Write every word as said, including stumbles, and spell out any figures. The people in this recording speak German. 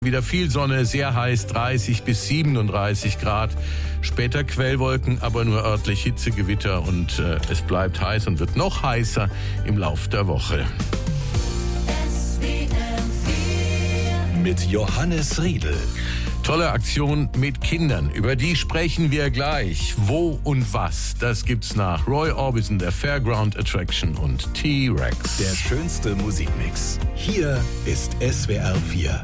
Wieder viel Sonne, sehr heiß, dreißig bis siebenunddreißig Grad. Später Quellwolken, aber nur örtlich Hitzegewitter und äh, es bleibt heiß und wird noch heißer im Lauf der Woche. Mit Johannes Riedl. Tolle Aktion mit Kindern, über die sprechen wir gleich. Wo und was, das gibt's nach Roy Orbison, der Fairground Attraction und T-Rex. Der schönste Musikmix. Hier ist S W R vier.